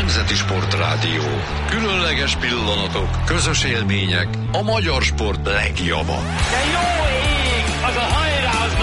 Nemzeti Sportrádió. Különleges pillanatok, közös élmények, a magyar sport legjava. De jó ég! Az a hajrá, az